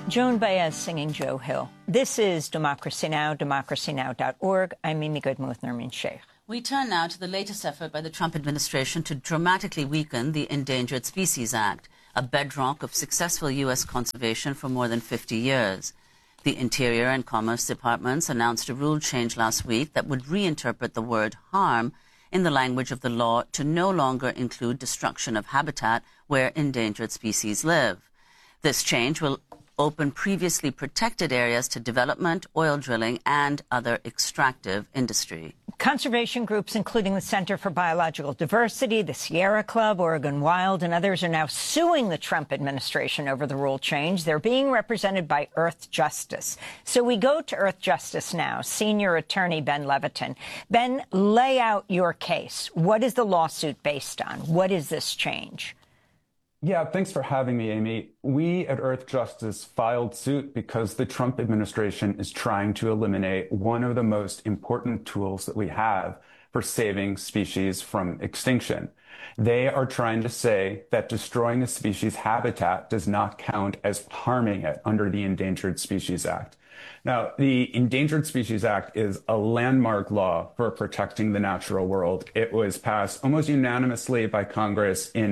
Joan Baez singing Joe Hill. This is Democracy Now!, democracynow.org. I'm Mimi Goodman with Nermeen Sheikh. We turn now to the latest effort by the Trump administration to dramatically weaken the Endangered Species Act, a bedrock of successful U.S. conservation for more than 50 years. The Interior and Commerce Departments announced a rule change last week that would reinterpret the word harm in the language of the law to no longer include destruction of habitat where endangered species live. This change will open previously protected areas to development, oil drilling, and other extractive industry. Conservation groups, including the Center for Biological Diversity, the Sierra Club, Oregon Wild, and others are now suing the Trump administration over the rule change. They're being represented by Earthjustice. So we go to Earthjustice now. Senior attorney Ben Levitin. Ben, lay out your case. What is the lawsuit based on? What is this change? Yeah, thanks for having me, Amy. We at Earthjustice filed suit because the Trump administration is trying to eliminate one of the most important tools that we have for saving species from extinction. They are trying to say that destroying a species' habitat does not count as harming it under the Endangered Species Act. Now, the Endangered Species Act is a landmark law for protecting the natural world. It was passed almost unanimously by Congress in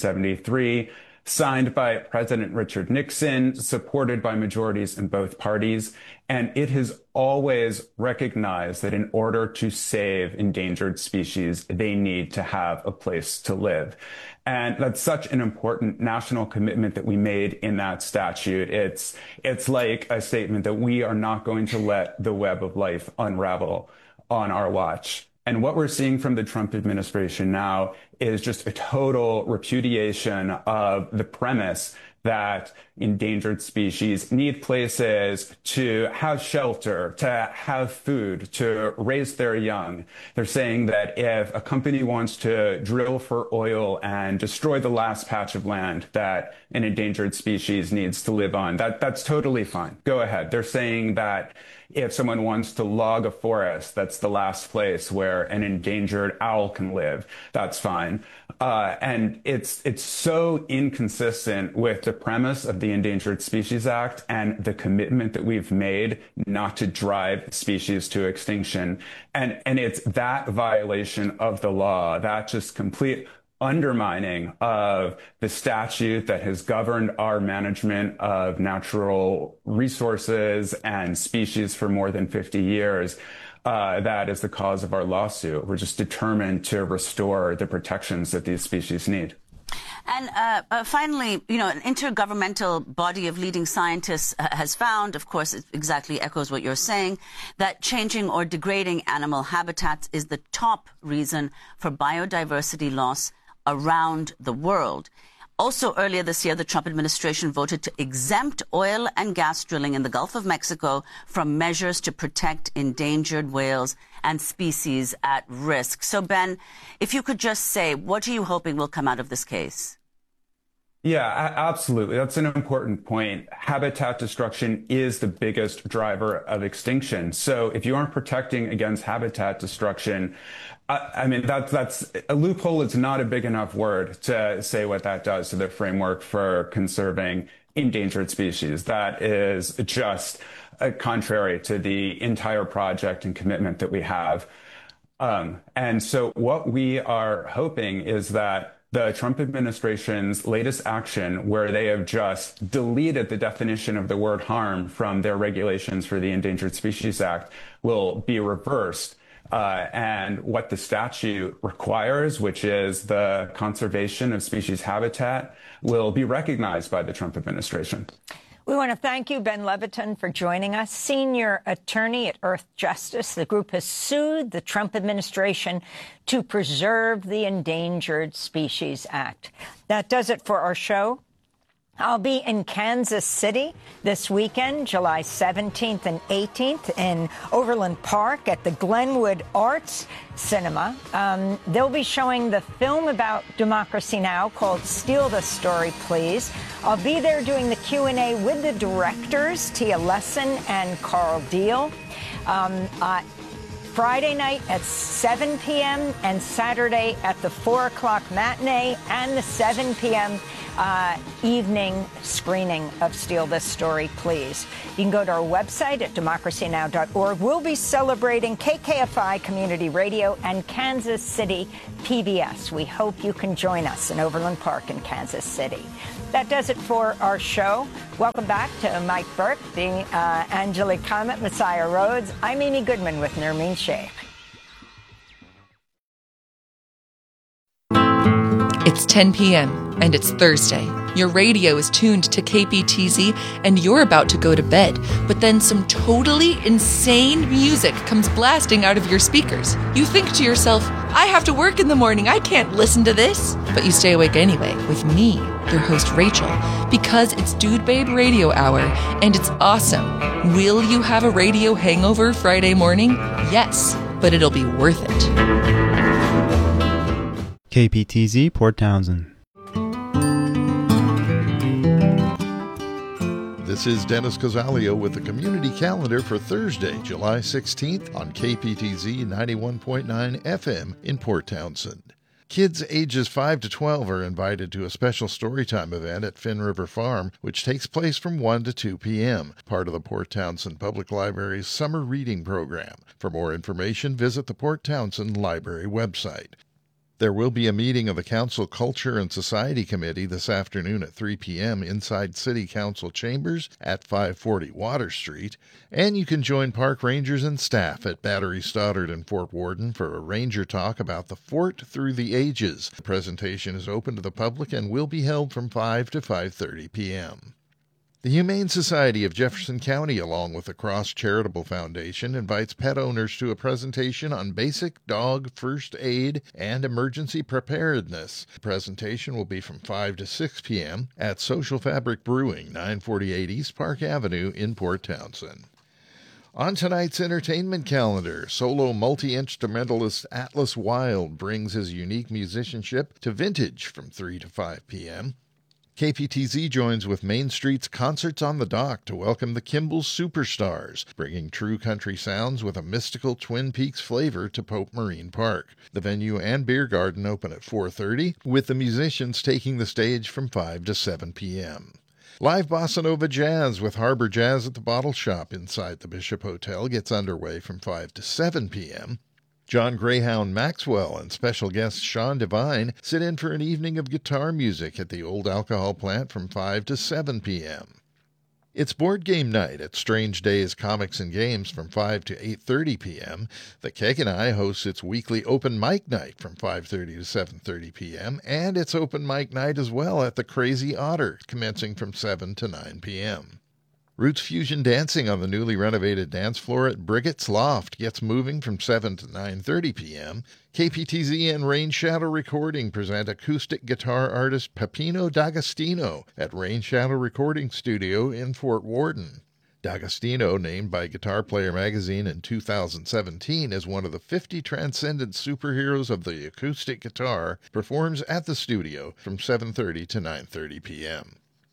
1973, signed by President Richard Nixon, supported by majorities in both parties, and it has always recognized that in order to save endangered species, they need to have a place to live. And that's such an important national commitment that we made in that statute. It's like a statement that we are not going to let the web of life unravel on our watch. And what we're seeing from the Trump administration now is just a total repudiation of the premise that endangered species need places to have shelter, to have food, to raise their young. They're saying that if a company wants to drill for oil and destroy the last patch of land that an endangered species needs to live on, that's totally fine. Go ahead. They're saying that if someone wants to log a forest, that's the last place where an endangered owl can live. That's fine. And it's so inconsistent with the premise of the Endangered Species Act and the commitment that we've made not to drive species to extinction. And it's that violation of the law, that just complete undermining of the statute that has governed our management of natural resources and species for more than 50 years. That is the cause of our lawsuit. We're just determined to restore the protections that these species need. And finally, an intergovernmental body of leading scientists has found, of course, it exactly echoes what you're saying, that changing or degrading animal habitats is the top reason for biodiversity loss around the world. Also, earlier this year, the Trump administration voted to exempt oil and gas drilling in the Gulf of Mexico from measures to protect endangered whales and species at risk. So, Ben, if you could just say, what are you hoping will come out of this case? Yeah, absolutely. That's an important point. Habitat destruction is the biggest driver of extinction. So if you aren't protecting against habitat destruction, I mean, that's a loophole. It's not a big enough word to say what that does to the framework for conserving endangered species. That is just contrary to the entire project and commitment that we have. And so what we are hoping is that the Trump administration's latest action, where they have just deleted the definition of the word harm from their regulations for the Endangered Species Act, will be reversed. And what the statute requires, which is the conservation of species habitat, will be recognized by the Trump administration. We want to thank you, Ben Levitin, for joining us, senior attorney at Earthjustice. The group has sued the Trump administration to preserve the Endangered Species Act. That does it for our show. I'll be in Kansas City this weekend, July 17th and 18th in Overland Park at the Glenwood Arts Cinema. They'll be showing the film about Democracy Now! Called Steal the Story, Please. I'll be there doing the Q&A with the directors, Tia Lesson and Carl Deal. Friday night at 7 p.m. and Saturday at the 4 o'clock matinee and the 7 p.m. Evening screening of Steal This Story, Please. You can go to our website at democracynow.org. We'll be celebrating KKFI Community Radio and Kansas City PBS. We hope you can join us in Overland Park in Kansas City. That does it for our show. Welcome back to Mike Burke, the Angelique Comet, Messiah Rhodes. I'm Amy Goodman with Nermeen Sheikh. It's 10 p.m. and it's Thursday. Your radio is tuned to KPTZ and you're about to go to bed, but then some totally insane music comes blasting out of your speakers. You think to yourself, I have to work in the morning, I can't listen to this. But you stay awake anyway with me, your host Rachel, because it's Dude Babe Radio Hour and it's awesome. Will you have a radio hangover Friday morning? Yes, but it'll be worth it. KPTZ, Port Townsend. This is Dennis Cosalio with the community calendar for Thursday, July 16th on KPTZ 91.9 FM in Port Townsend. Kids ages 5 to 12 are invited to a special storytime event at Finn River Farm, which takes place from 1 to 2 p.m., part of the Port Townsend Public Library's summer reading program. For more information, visit the Port Townsend Library website. There will be a meeting of the Council Culture and Society Committee this afternoon at 3 p.m. inside City Council Chambers at 540 Water Street, and you can join park rangers and staff at Battery Stoddard and Fort Worden for a ranger talk about the fort through the ages. The presentation is open to the public and will be held from 5 to 5:30 p.m. The Humane Society of Jefferson County, along with the Cross Charitable Foundation, invites pet owners to a presentation on basic dog first aid and emergency preparedness. The presentation will be from 5 to 6 p.m. at Social Fabric Brewing, 948 East Park Avenue in Port Townsend. On tonight's entertainment calendar, solo multi-instrumentalist Atlas Wild brings his unique musicianship to Vintage from 3 to 5 p.m. KPTZ joins with Main Street's Concerts on the Dock to welcome the Kimball Superstars, bringing true country sounds with a mystical Twin Peaks flavor to Pope Marine Park. The venue and beer garden open at 4:30, with the musicians taking the stage from 5 to 7 p.m. Live Bossa Nova Jazz with Harbor Jazz at the Bottle Shop inside the Bishop Hotel gets underway from 5 to 7 p.m. John Greyhound Maxwell and special guest Sean Devine sit in for an evening of guitar music at the Old Alcohol Plant from 5 to 7 p.m. It's board game night at Strange Days Comics and Games from 5 to 8:30 p.m. The Keg and I hosts its weekly open mic night from 5:30 to 7:30 p.m. and it's open mic night as well at the Crazy Otter, commencing from 7 to 9 p.m. Roots Fusion Dancing on the newly renovated dance floor at Brigit's Loft gets moving from 7 to 9:30 p.m. KPTZ and Rain Shadow Recording present acoustic guitar artist Peppino D'Agostino at Rain Shadow Recording Studio in Fort Worden. D'Agostino, named by Guitar Player magazine in 2017 as one of the 50 transcendent superheroes of the acoustic guitar, performs at the studio from 7:30 to 9:30 p.m.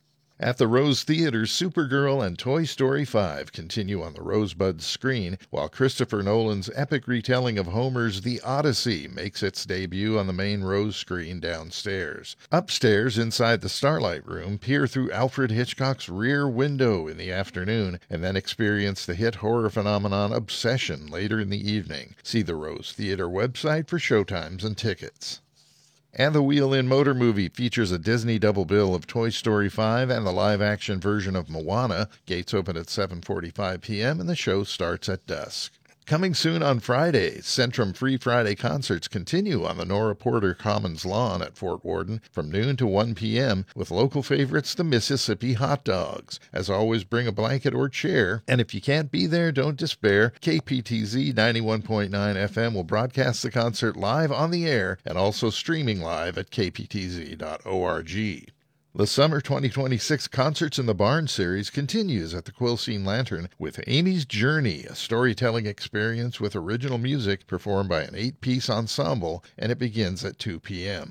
At the Rose Theater, Supergirl and Toy Story 5 continue on the Rosebud screen, while Christopher Nolan's epic retelling of Homer's The Odyssey makes its debut on the main Rose screen downstairs. Upstairs, inside the Starlight Room, peer through Alfred Hitchcock's Rear Window in the afternoon, and then experience the hit horror phenomenon Obsession later in the evening. See the Rose Theater website for showtimes and tickets. And the Wheel-In Motor Movie features a Disney double bill of Toy Story 5 and the live-action version of Moana. Gates open at 7:45 p.m. and the show starts at dusk. Coming soon on Friday, Centrum Free Friday concerts continue on the Nora Porter Commons lawn at Fort Worden from noon to 1 p.m. with local favorites the Mississippi Hot Dogs. As always, bring a blanket or chair, and if you can't be there, don't despair. KPTZ 91.9 FM will broadcast the concert live on the air and also streaming live at kptz.org. The Summer 2026 Concerts in the Barn series continues at the Quilcene Lantern with Amy's Journey, a storytelling experience with original music performed by an 8-piece ensemble, and it begins at 2 p.m.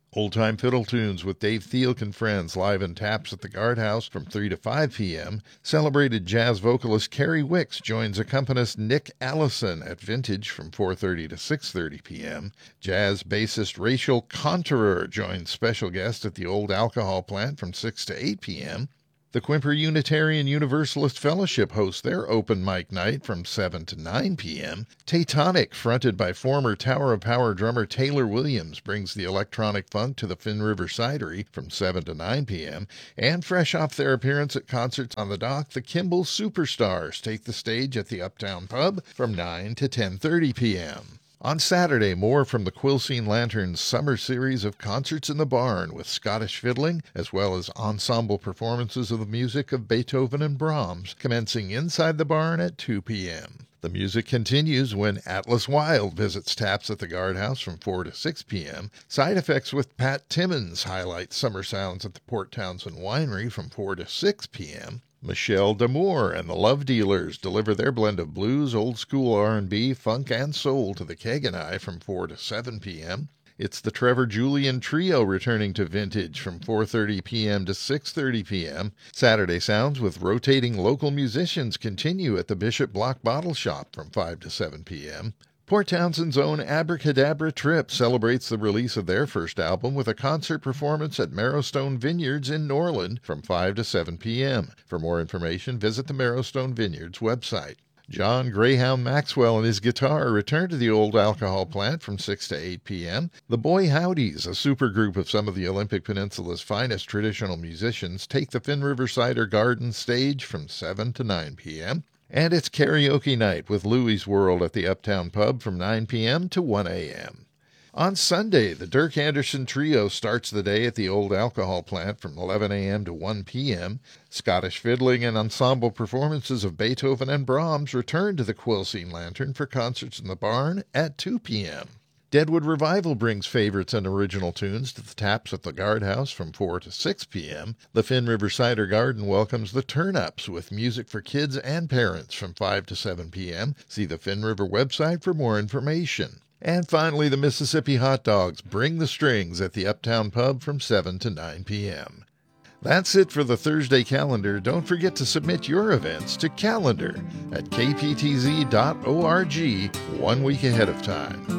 Old-time fiddle tunes with Dave Thielk and Friends live in Taps at the Guardhouse from 3 to 5 p.m. Celebrated jazz vocalist Carrie Wicks joins accompanist Nick Allison at Vintage from 4:30 to 6:30 p.m. Jazz bassist Rachel Conterer joins special guest at the Old Alcohol Plant from 6 to 8 p.m. The Quimper Unitarian Universalist Fellowship hosts their open mic night from 7 to 9 p.m. Taytonic, fronted by former Tower of Power drummer Taylor Williams, brings the electronic funk to the Finn River Cidery from 7 to 9 p.m. And fresh off their appearance at concerts on the dock, the Kimball Superstars take the stage at the Uptown Pub from 9 to 10:30 p.m. On Saturday, more from the Quilcene Lanterns summer series of Concerts in the Barn with Scottish fiddling, as well as ensemble performances of the music of Beethoven and Brahms, commencing inside the barn at 2 p.m. The music continues when Atlas Wild visits Taps at the Guardhouse from 4 to 6 p.m. Side Effects with Pat Timmons highlights summer sounds at the Port Townsend Winery from 4 to 6 p.m. Michelle D'Amour and the Love Dealers deliver their blend of blues, old school R&B, funk, and soul to the Keg and I from 4 to 7 p.m. It's the Trevor Julian Trio returning to Vintage from 4:30 p.m. to 6:30 p.m. Saturday Sounds with rotating local musicians continue at the Bishop Block Bottle Shop from 5 to 7 p.m. Port Townsend's own Abracadabra Trip celebrates the release of their first album with a concert performance at Marrowstone Vineyards in Norland from 5 to 7 p.m. For more information, visit the Marrowstone Vineyards website. John Greyhound Maxwell and his guitar return to the Old Alcohol Plant from 6 to 8 p.m. The Boy Howdies, a supergroup of some of the Olympic Peninsula's finest traditional musicians, take the Finn River Cider Garden stage from 7 to 9 p.m. And it's karaoke night with Louie's World at the Uptown Pub from 9 p.m. to 1 a.m. On Sunday, the Dirk Anderson Trio starts the day at the Old Alcohol Plant from 11 a.m. to 1 p.m. Scottish fiddling and ensemble performances of Beethoven and Brahms return to the Quilcene Lantern for Concerts in the Barn at 2 p.m. Deadwood Revival brings favorites and original tunes to the Taps at the Guardhouse from 4 to 6 p.m. The Finn River Cider Garden welcomes the Turn-Ups with music for kids and parents from 5 to 7 p.m. See the Finn River website for more information. And finally, the Mississippi Hot Dogs bring the strings at the Uptown Pub from 7 to 9 p.m. That's it for the Thursday calendar. Don't forget to submit your events to calendar@kptz.org 1 week ahead of time.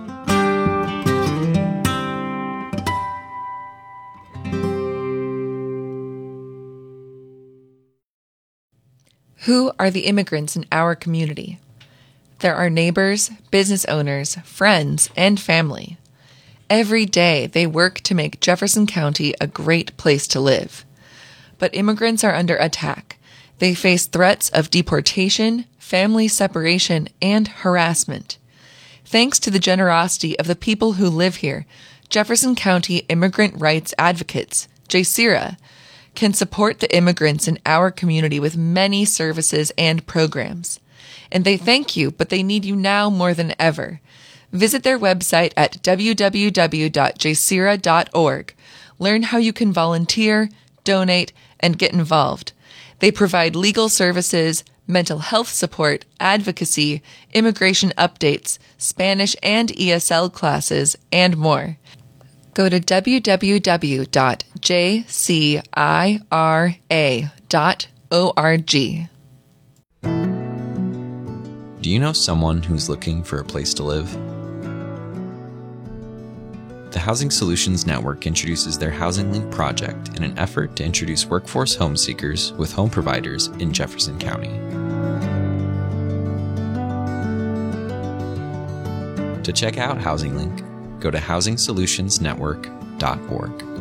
Who are the immigrants in our community? There are neighbors, business owners, friends, and family. Every day they work to make Jefferson County a great place to live. But immigrants are under attack. They face threats of deportation, family separation, and harassment. Thanks to the generosity of the people who live here, Jefferson County Immigrant Rights Advocates, JCIRA, can support the immigrants in our community with many services and programs. And they thank you, but they need you now more than ever. Visit their website at www.jcira.org. Learn how you can volunteer, donate, and get involved. They provide legal services, mental health support, advocacy, immigration updates, Spanish and ESL classes, and more. Go to www.jcira.org. Do you know someone who's looking for a place to live? The Housing Solutions Network introduces their Housing Link project in an effort to introduce workforce home seekers with home providers in Jefferson County. To check out Housing Link, go to housingsolutionsnetwork.org.